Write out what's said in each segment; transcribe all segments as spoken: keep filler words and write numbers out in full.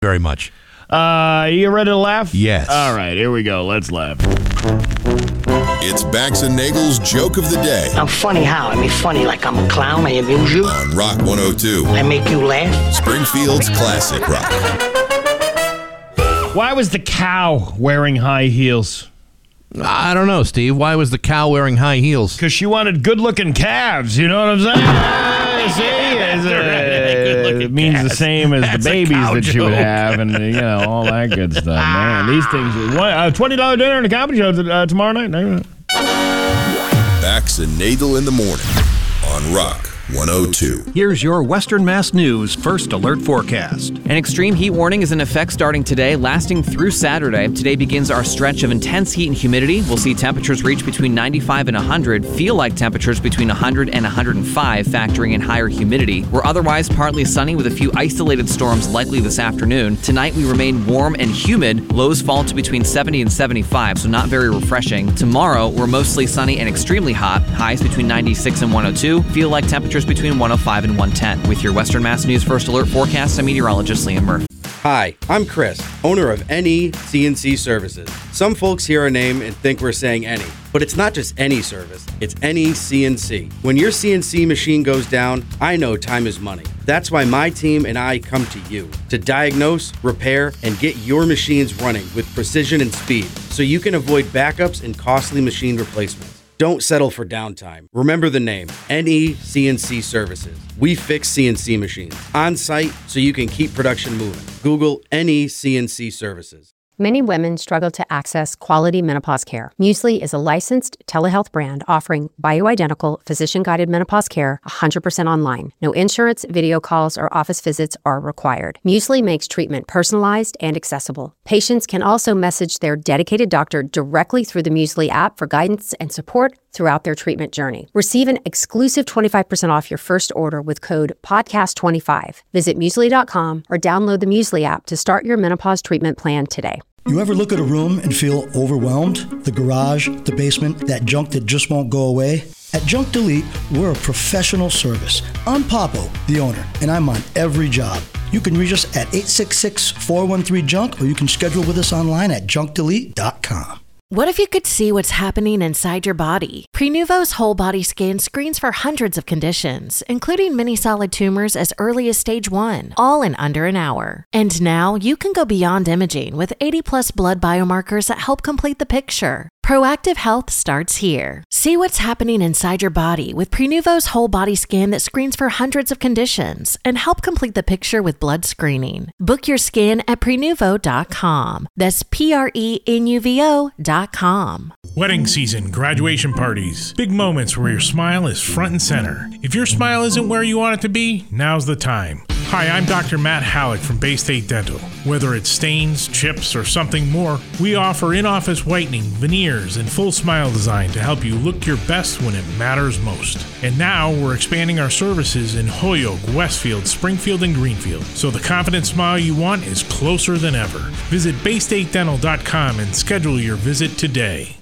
Very much. Uh, you ready to laugh? Yes. All right, here we go. Let's laugh. It's Bax and Nagel's Joke of the Day I'm funny how? I mean funny like I'm a clown, I amuse you, on Rock one oh two, I make you laugh. Springfield's classic rock. Why was the cow wearing high heels? I don't know, Steve. Why was the cow wearing high heels? Because she wanted good-looking calves. You know what I'm saying? See, it's, uh, it means the same as the babies that she would have, and you know all that good stuff. Man, these things. Uh, Twenty dollar dinner and a comedy show uh, tomorrow night. Bax and Nagel in the morning on Rock one oh two. Here's your Western Mass News First Alert Forecast. An extreme heat warning is in effect starting today, lasting through Saturday. Today begins our stretch of intense heat and humidity. We'll see temperatures reach between ninety-five and one hundred, feel like temperatures between one hundred and one hundred five, factoring in higher humidity. We're otherwise partly sunny with a few isolated storms likely this afternoon. Tonight we remain warm and humid. Lows fall to between seventy and seventy-five, so not very refreshing. Tomorrow we're mostly sunny and extremely hot. Highs between ninety-six and one oh two. Feel like temperatures between one oh five and one ten. With your Western Mass News First Alert forecast, I'm meteorologist Liam Murphy. Hi, I'm Chris, owner of Any C N C Services. Some folks hear our name and think we're saying any, but it's not just any service, it's Any C N C. When your C N C machine goes down, I know time is money. That's why my team and I come to you to diagnose, repair, and get your machines running with precision and speed so you can avoid backups and costly machine replacements. Don't settle for downtime. Remember the name, Any C N C Services. We fix C N C machines on site so you can keep production moving. Google Any C N C Services. Many women struggle to access quality menopause care. Muesli is a licensed telehealth brand offering bioidentical, physician-guided menopause care one hundred percent online. No insurance, video calls, or office visits are required. Muesli makes treatment personalized and accessible. Patients can also message their dedicated doctor directly through the Muesli app for guidance and support throughout their treatment journey. Receive an exclusive twenty-five percent off your first order with code podcast twenty-five. Visit muesli dot com or download the Muesli app to start your menopause treatment plan today. You ever look at a room and feel overwhelmed? The garage, the basement, that junk that just won't go away? At Junk Delete, we're a professional service. I'm Papo, the owner, and I'm on every job. You can reach us at eight six six, four one three, junk, or you can schedule with us online at junk delete dot com. What if you could see what's happening inside your body? Prenuvo's whole body scan screens for hundreds of conditions, including many solid tumors as early as stage one, all in under an hour. And now you can go beyond imaging with eighty plus blood biomarkers that help complete the picture. Proactive health starts here. See what's happening inside your body with Prenuvo's whole body scan that screens for hundreds of conditions and help complete the picture with blood screening. Book your scan at prenuvo dot com. That's P R E N U V O dot com. Wedding season, graduation parties, big moments where your smile is front and center. If your smile isn't where you want it to be, now's the time. Hi, I'm Doctor Matt Halleck from Bay State Dental. Whether it's stains, chips, or something more, we offer in-office whitening, veneers, and full smile design to help you look your best when it matters most. And now we're expanding our services in Holyoke, Westfield, Springfield, and Greenfield, so the confident smile you want is closer than ever. Visit bay state dental dot com and schedule your visit today.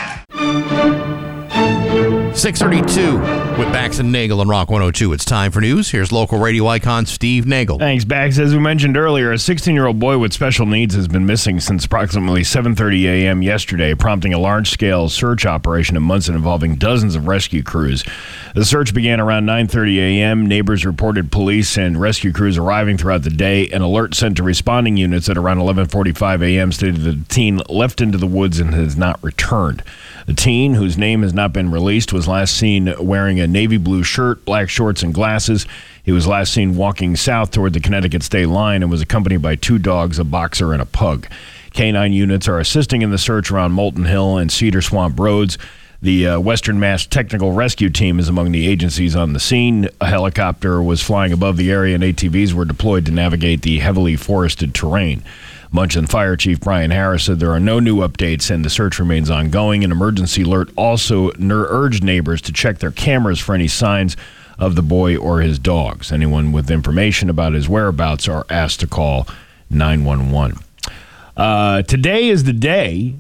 six thirty-two with Bax and Nagel on Rock one oh two. It's time for news. Here's local radio icon Steve Nagel. Thanks, Bax. As we mentioned earlier, a sixteen-year-old boy with special needs has been missing since approximately seven thirty a.m. yesterday, prompting a large-scale search operation in Munson involving dozens of rescue crews. The search began around nine thirty a.m. Neighbors reported police and rescue crews arriving throughout the day. An alert sent to responding units at around eleven forty-five a.m. stated that the teen left into the woods and has not returned. The teen, whose name has not been released, was last seen wearing a navy blue shirt, black shorts, and glasses. He was last seen walking south toward the Connecticut state line and was accompanied by two dogs, a boxer, and a pug. Canine units are assisting in the search around Molten Hill and Cedar Swamp roads. The uh, Western Mass Technical Rescue Team is among the agencies on the scene. A helicopter was flying above the area, and A T Vs were deployed to navigate the heavily forested terrain. Munson Fire Chief Brian Harris said there are no new updates and the search remains ongoing. An emergency alert also ner- urged neighbors to check their cameras for any signs of the boy or his dogs. Anyone with information about his whereabouts are asked to call nine one one. Uh, today is the day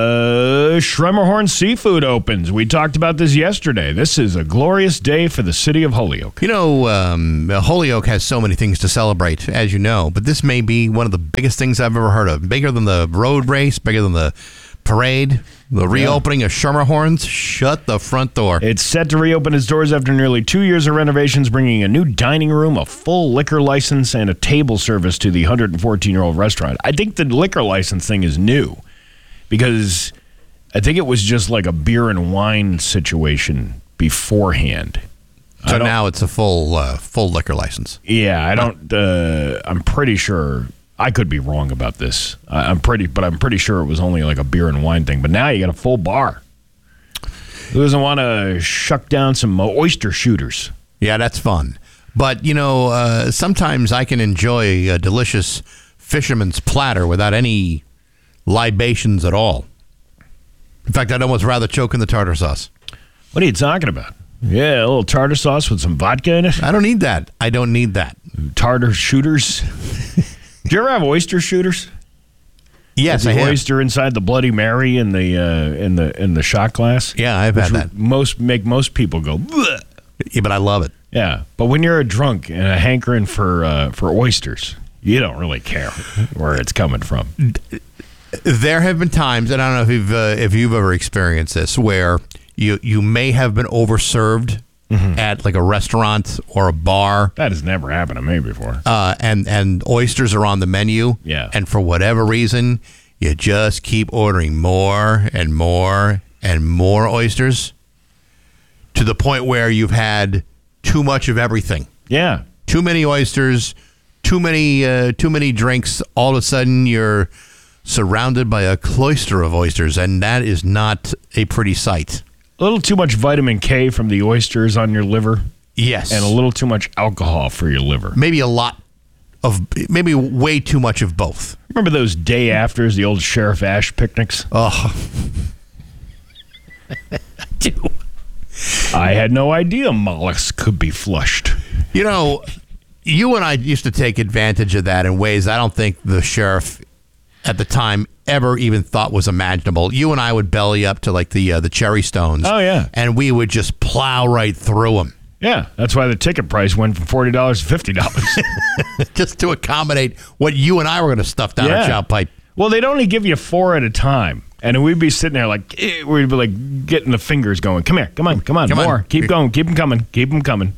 uh, Schermerhorn Seafood opens. We talked about this yesterday. This is a glorious day for the city of Holyoke. You know, um, Holyoke has so many things to celebrate, as you know, but this may be one of the biggest things I've ever heard of. Bigger than the road race, bigger than the parade, the reopening yeah. of Schermerhorn's. Shut the front door. It's set to reopen its doors after nearly two years of renovations, bringing a new dining room, a full liquor license, and a table service to the one hundred fourteen-year-old restaurant. I think the liquor license thing is new because I think it was just like a beer and wine situation beforehand. So now it's a full uh, full liquor license. Yeah, I don't. Uh, I'm pretty sure. I could be wrong about this. I'm pretty, but I'm pretty sure it was only like a beer and wine thing. But now you got a full bar. Who doesn't want to shuck down some oyster shooters? Yeah, that's fun. But, you know, uh, sometimes I can enjoy a delicious fisherman's platter without any libations at all. In fact, I'd almost rather choke in the tartar sauce. What are you talking about? Yeah, a little tartar sauce with some vodka in it? I don't need that. I don't need that. Tartar shooters? Do you ever have oyster shooters? Yes, the I have. Oyster inside the Bloody Mary in the uh, in the in the shot glass. Yeah, I've had that. Most make most people go. Bleh. Yeah, but I love it. Yeah, but when you're a drunk and a hankering for uh, for oysters, you don't really care where it's coming from. There have been times, and I don't know if you've uh, if you've ever experienced this, where you you may have been overserved. Mm-hmm. At like a restaurant or a bar. That has never happened to me before. Uh, and, and oysters are on the menu. Yeah. And for whatever reason, you just keep ordering more and more and more oysters to the point where you've had too much of everything. Yeah. Too many oysters, too many uh, too many drinks. All of a sudden, you're surrounded by a cloister of oysters, and that is not a pretty sight. A little too much vitamin K from the oysters on your liver. Yes. And a little too much alcohol for your liver. Maybe a lot of, maybe way too much of both. Remember those day afters, the old Sheriff Ash picnics? Oh. I do. I had no idea mollusks could be flushed. You know, you and I used to take advantage of that in ways I don't think the sheriff at the time ever even thought was imaginable. You and I would belly up to like the uh, the cherry stones. Oh, yeah. And we would just plow right through them. Yeah, that's why the ticket price went from forty dollars to fifty dollars. Just to accommodate what you and I were going to stuff down yeah. our chow pipe. Well, they'd only give you four at a time. And we'd be sitting there like, eh, we'd be like getting the fingers going. Come here, come on, come on, come more. On. Keep going, keep them coming, keep them coming.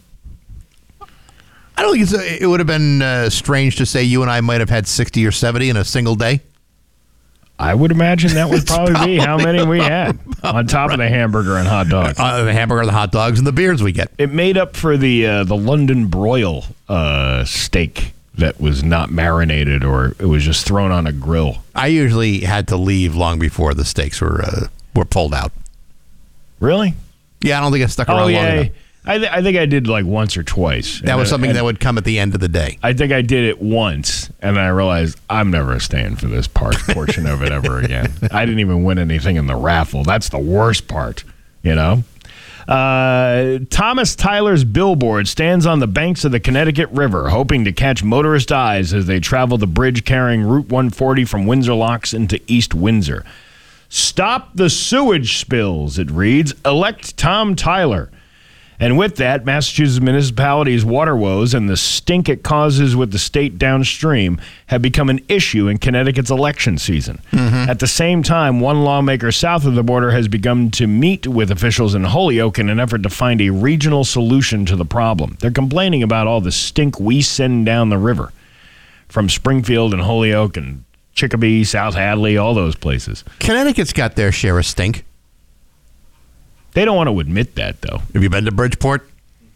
I don't think it's a, it would have been uh, strange to say you and I might have had sixty or seventy in a single day. I would imagine that would probably, probably be how many we had on top right. of the hamburger and hot dog. Uh, the hamburger, the hot dogs, and the beers we get. It made up for the uh, the London broil uh, steak that was not marinated or it was just thrown on a grill. I usually had to leave long before the steaks were uh, were pulled out. Really? Yeah, I don't think I stuck around oh, yeah. long enough. I, th- I think I did like once or twice. That was something that would come at the end of the day. I think I did it once, and then I realized I'm never staying for this part portion of it ever again. I didn't even win anything in the raffle. That's the worst part, you know? Uh, Thomas Tyler's billboard stands on the banks of the Connecticut River, hoping to catch motorist eyes as they travel the bridge carrying Route one forty from Windsor Locks into East Windsor. Stop the sewage spills, it reads. Elect Tom Tyler. And with that, Massachusetts municipalities' water woes and the stink it causes with the state downstream have become an issue in Connecticut's election season. Mm-hmm. At the same time, one lawmaker south of the border has begun to meet with officials in Holyoke in an effort to find a regional solution to the problem. They're complaining about all the stink we send down the river from Springfield and Holyoke and Chicopee, South Hadley, all those places. Connecticut's got their share of stink. They don't want to admit that, though. Have you been to Bridgeport?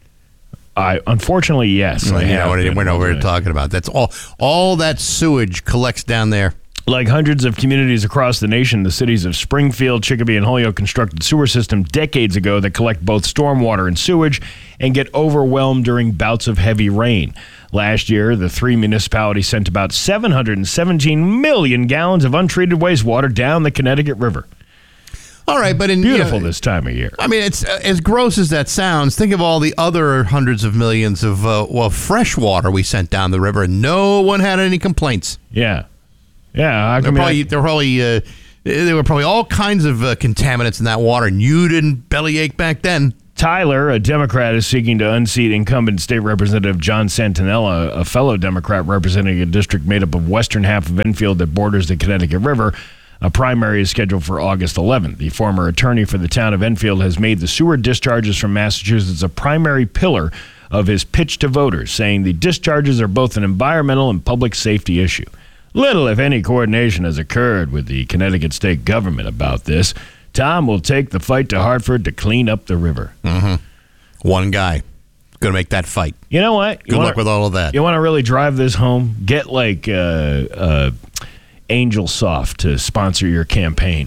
I unfortunately, yes. Well, I yeah, have we're not we're talking about. That's all. All that sewage collects down there. Like hundreds of communities across the nation, the cities of Springfield, Chicopee, and Holyoke constructed sewer systems decades ago that collect both stormwater and sewage and get overwhelmed during bouts of heavy rain. Last year, the three municipalities sent about seven hundred seventeen million gallons of untreated wastewater down the Connecticut River. All right, but in beautiful you know, this time of year. I mean, it's uh, as gross as that sounds. Think of all the other hundreds of millions of uh, well, fresh water we sent down the river, and no one had any complaints. Yeah, Yeah, there probably there probably uh, there were probably all kinds of uh, contaminants in that water, and you didn't bellyache back then. Tyler, a Democrat, is seeking to unseat incumbent state representative John Santinella, a fellow Democrat representing a district made up of western half of Enfield that borders the Connecticut River. A primary is scheduled for August eleventh. The former attorney for the town of Enfield has made the sewer discharges from Massachusetts a primary pillar of his pitch to voters, saying the discharges are both an environmental and public safety issue. Little, if any, coordination has occurred with the Connecticut state government about this. Tom will take the fight to Hartford to clean up the river. Mm-hmm. One guy going to make that fight. You know what? You Good wanna, luck with all of that. You want to really drive this home? Get like uh, uh, Angel Soft to sponsor your campaign.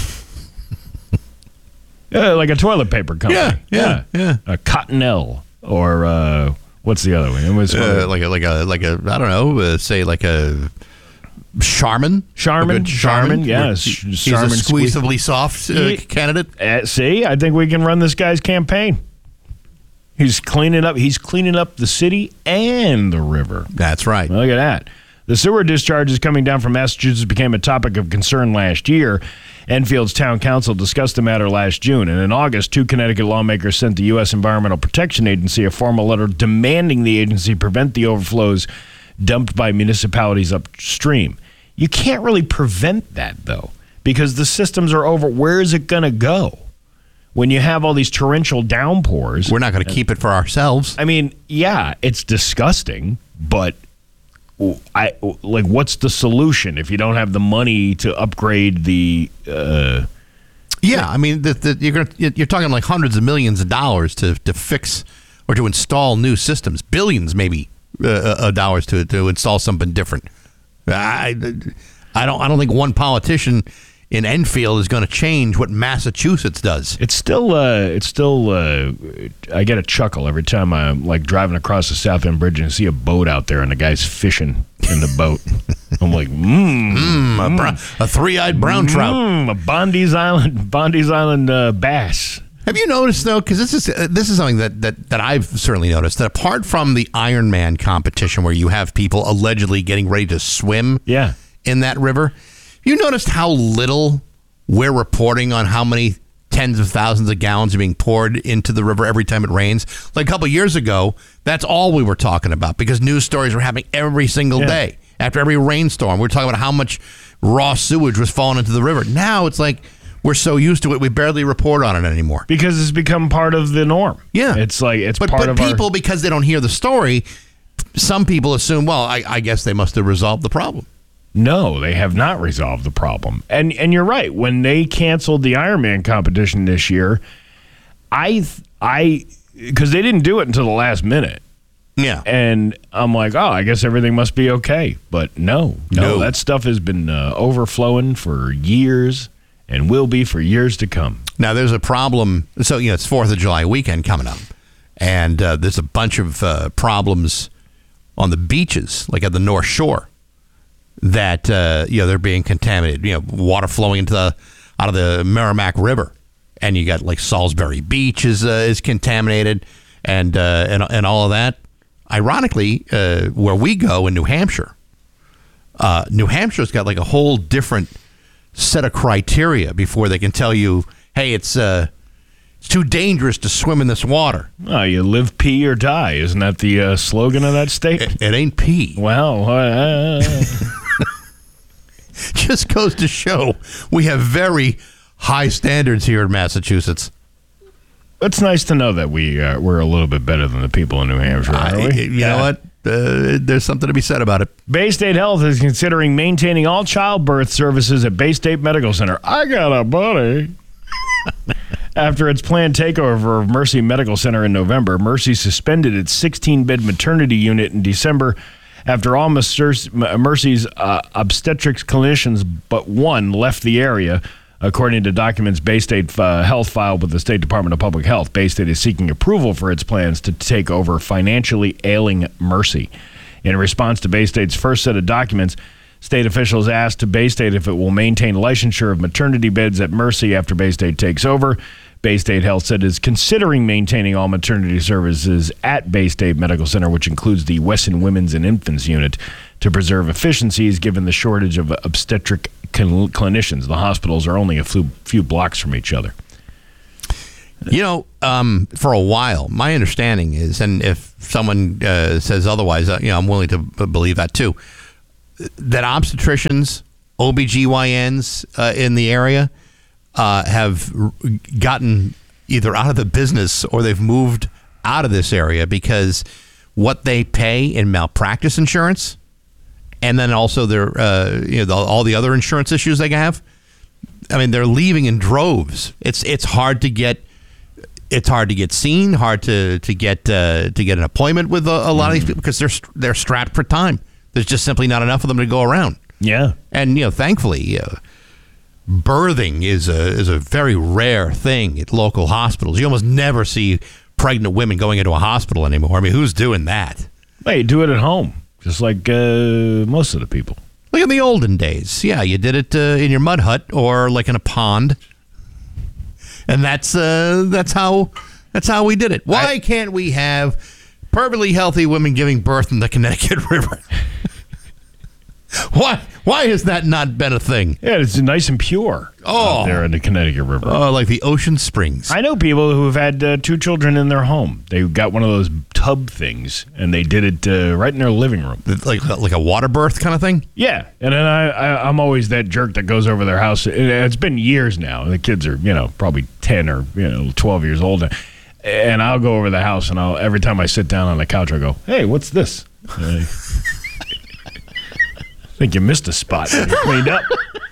Yeah, like a toilet paper company. Yeah, yeah, yeah. A Cottonelle or uh, what's the other one? It was uh, like a like a like a I don't know. Uh, say like a Charmin. Charmin. Charmin. Yes. He, he's Charmin a squeezably soft uh, he, candidate. Uh, see, I think we can run this guy's campaign. He's cleaning up. He's cleaning up the city and the river. That's right. Look at that. The sewer discharges coming down from Massachusetts became a topic of concern last year. Enfield's town council discussed the matter last June, and in August, two Connecticut lawmakers sent the U S Environmental Protection Agency a formal letter demanding the agency prevent the overflows dumped by municipalities upstream. You can't really prevent that, though, because the systems are over. Where is it going to go? When you have all these torrential downpours. We're not going to keep it for ourselves. I mean, yeah, it's disgusting, but I like, what's the solution if you don't have the money to upgrade the? Uh, yeah, I mean, the, the, you're gonna, you're talking like hundreds of millions of dollars to to fix or to install new systems, billions maybe uh, of dollars to to install something different. I, I don't I don't think one politician in Enfield is going to change what Massachusetts does. It's still, uh, it's still. Uh, I get a chuckle every time I'm like driving across the South End Bridge and see a boat out there and the guy's fishing in the boat. I'm like, mmm, mm, a, brown, a three-eyed brown mm, trout, a Bondi's Island, Bondi's Island uh, bass. Have you noticed though? Because this is uh, this is something that, that that I've certainly noticed that apart from the Ironman competition, where you have people allegedly getting ready to swim, yeah. in that river. You noticed how little we're reporting on how many tens of thousands of gallons are being poured into the river every time it rains? Like a couple of years ago, that's all we were talking about because news stories were happening every single yeah. day. After every rainstorm, we we're talking about how much raw sewage was falling into the river. Now it's like we're so used to it, we barely report on it anymore. Because it's become part of the norm. Yeah. It's like, it's but, part but of people, our... because they don't hear the story, some people assume, well, I, I guess they must have resolved the problem. No, they have not resolved the problem. And and you're right. When they canceled the Ironman competition this year, I, I, because they didn't do it until the last minute. Yeah. And I'm like, oh, I guess everything must be okay. But no, no, No. that stuff has been uh, overflowing for years and will be for years to come. Now, there's a problem. So, you know, it's fourth of July weekend coming up. And uh, there's a bunch of uh, problems on the beaches, like at the North Shore, that, uh, you know, they're being contaminated. You know, water flowing into the, out of the Merrimack River. And you got, like, Salisbury Beach is, uh, is contaminated and, uh, and, and all of that. Ironically, uh, where we go in New Hampshire, uh, New Hampshire's got, like, a whole different set of criteria before they can tell you, hey, it's uh, it's too dangerous to swim in this water. Oh, you live, pee, or die. Isn't that the uh, slogan of that state? It, it ain't pee. Well, uh, just goes to show we have very high standards here in Massachusetts. It's nice to know that we, uh, we're a little bit better than the people in New Hampshire, aren't we? Uh, you yeah. know what? Uh, there's something to be said about it. Bay State Health is considering maintaining all childbirth services at Bay State Medical Center. I got a buddy. After its planned takeover of Mercy Medical Center in November, Mercy suspended its sixteen-bed maternity unit in December after all Mercy's uh, obstetrics clinicians but one left the area. According to documents Bay State uh, Health filed with the State Department of Public Health, Bay State is seeking approval for its plans to take over financially ailing Mercy. In response to Bay State's first set of documents, state officials asked to Bay State if it will maintain licensure of maternity beds at Mercy after Bay State takes over. Bay State Health said is considering maintaining all maternity services at Bay State Medical Center, which includes the Wesson Women's and Infants Unit, to preserve efficiencies given the shortage of obstetric cl- clinicians. The hospitals are only a few, few blocks from each other. You know, um, for a while, my understanding is, and if someone uh, says otherwise, uh, you know, I'm willing to b- believe that too, that obstetricians, O B G Y Ns uh, in the area uh, have r- gotten either out of the business or they've moved out of this area because what they pay in malpractice insurance, and then also their, uh, you know, the, all the other insurance issues they have. I mean, they're leaving in droves. It's it's hard to get. It's hard to get seen, hard to to get uh, to get an appointment with a, a lot mm. of these people because they're they're strapped for time. There's just simply not enough of them to go around. Yeah, and you know, thankfully, uh, birthing is a is a very rare thing at local hospitals. You almost never see pregnant women going into a hospital anymore. I mean, who's doing that? Hey, do it at home, just like uh, most of the people. Like in the olden days, yeah, you did it uh, in your mud hut or like in a pond. And that's uh, that's how that's how we did it. Why I, can't we have perfectly healthy women giving birth in the Connecticut River? why why has that not been a thing? Yeah, it's nice and pure oh. out there in the Connecticut River. Oh, like the ocean springs. I know people who have had uh, two children in their home. They got one of those tub things, and they did it uh, right in their living room. Like like a water birth kind of thing? Yeah, and then I, I, I'm always that jerk that goes over their house. It's been years now. The kids are, you know, probably ten or, you know, twelve years old. And I'll go over the house, and I'll every time I sit down on the couch, I go, hey, what's this? I think you missed a spot when you cleaned up.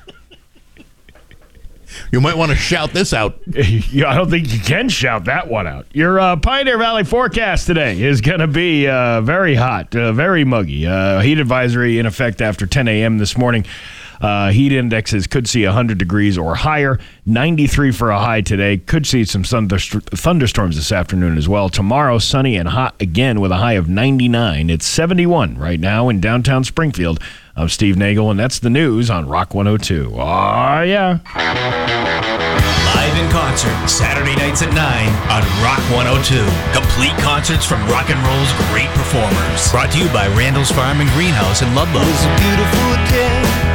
You might want to shout this out. Yeah, I don't think you can shout that one out. Your uh, Pioneer Valley forecast today is going to be uh, very hot, uh, very muggy. Uh, heat advisory in effect after ten a.m. this morning. Uh, heat indexes could see one hundred degrees or higher. ninety-three for a high today. Could see some thunderst- thunderstorms this afternoon as well. Tomorrow, sunny and hot again with a high of ninety-nine. It's seventy-one right now in downtown Springfield. I'm Steve Nagel, and that's the news on Rock one oh two. Aw, yeah. Live in concert, Saturday nights at nine on Rock one oh two. Complete concerts from rock and roll's great performers. Brought to you by Randall's Farm and Greenhouse in Ludlow. It was a beautiful day.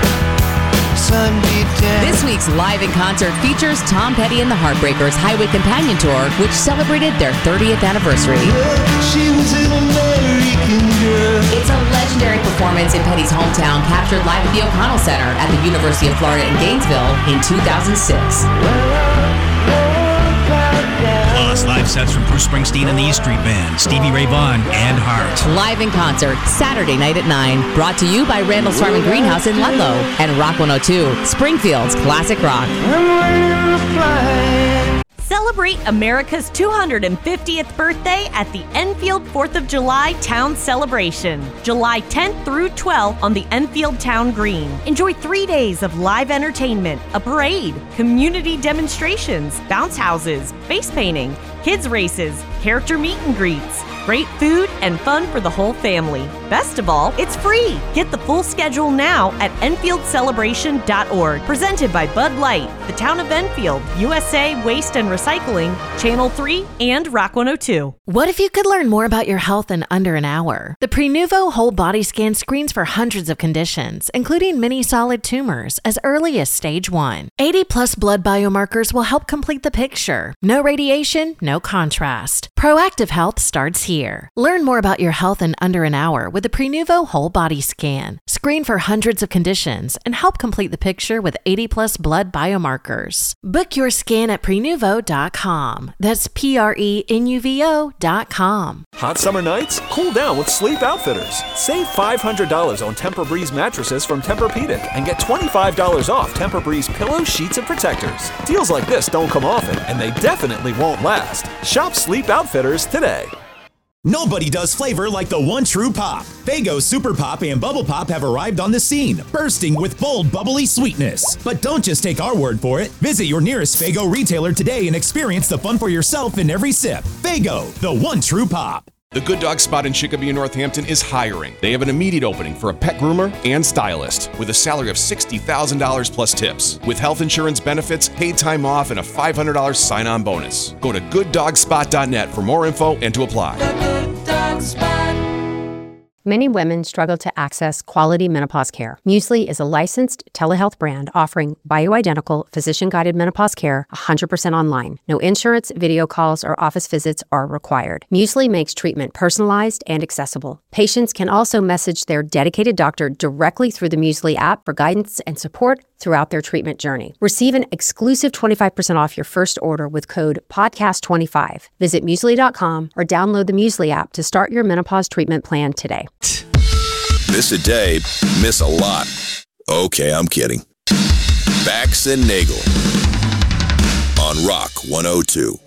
This week's Live in Concert features Tom Petty and the Heartbreakers Highway Companion Tour, which celebrated their thirtieth anniversary. She was an American girl. It's a legendary performance in Petty's hometown, captured live at the O'Connell Center at the University of Florida in Gainesville in two thousand six. Plus, live sets from Bruce Springsteen and the E Street Band, Stevie Ray Vaughan, and Heart. Live in Concert, Saturday night at nine. Brought to you by Randall's Farm and Greenhouse in Ludlow and Rock one oh two, Springfield's Classic Rock. Celebrate America's two hundred fiftieth birthday at the Enfield fourth of July Town Celebration, July tenth through twelfth on the Enfield Town Green. Enjoy three days of live entertainment, a parade, community demonstrations, bounce houses, face painting, kids races, character meet and greets, great food, and fun for the whole family. Best of all, it's free. Get the full schedule now at enfield celebration dot org. Presented by Bud Light, the Town of Enfield, U S A Waste and Recycling, Channel three, and Rock one oh two. What if you could learn more about your health in under an hour? The Prenuvo Whole Body Scan screens for hundreds of conditions, including many solid tumors, as early as stage one. eighty plus blood biomarkers will help complete the picture. No radiation, no contrast. Proactive health starts here. Learn more about your health in under an hour with the Prenuvo Whole Body Scan. Screen for hundreds of conditions and help complete the picture with eighty plus blood biomarkers. Book your scan at prenuvo dot com. That's P R E N U V O dot com. Hot summer nights? Cool down with Sleep Outfitters. Save five hundred dollars on Tempur-Breeze mattresses from Tempur-Pedic and get twenty-five dollars off Tempur-Breeze pillows, sheets, and protectors. Deals like this don't come often, and they definitely won't last. Shop Sleep Outfitters today. Nobody does flavor like the one true pop. Faygo Super Pop and Bubble Pop have arrived on the scene, bursting with bold, bubbly sweetness. But don't just take our word for it. Visit your nearest Faygo retailer today and experience the fun for yourself in every sip. Faygo, the one true pop. The Good Dog Spot in Chicopee, Northampton is hiring. They have an immediate opening for a pet groomer and stylist with a salary of sixty thousand dollars plus tips, with health insurance benefits, paid time off, and a five hundred dollars sign-on bonus. Go to good dog spot dot net for more info and to apply. The Good Dog Spot. Many women struggle to access quality menopause care. Muesli is a licensed telehealth brand offering bioidentical, physician-guided menopause care one hundred percent online. No insurance, video calls, or office visits are required. Muesli makes treatment personalized and accessible. Patients can also message their dedicated doctor directly through the Muesli app for guidance and support throughout their treatment journey. Receive an exclusive twenty-five percent off your first order with code podcast twenty-five. Visit muesli dot com or download the Muesli app to start your menopause treatment plan today. Miss a day, miss a lot. Okay, I'm kidding. Bax and Nagel on Rock one oh two.